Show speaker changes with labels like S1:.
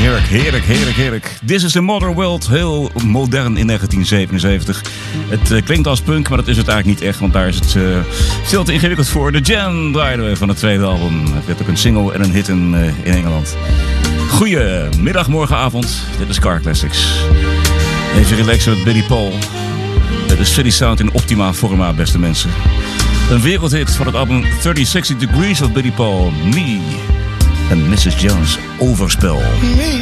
S1: Heerlijk. This is the Modern World. Heel modern in 1977. Het klinkt als punk, maar dat is het eigenlijk niet echt. Want daar is het veel te ingewikkeld voor. The Jam draaiden we van het tweede album. Het werd ook een single en een hit in Engeland. Goedemiddag, morgenavond. Dit is Car Classics. Even relaxen met Billy Paul. De City Sound in optima forma, beste mensen. Een wereldhit van het album 3060 Degrees of Billy Paul. Me en Mrs. Jones, Overspel.
S2: Me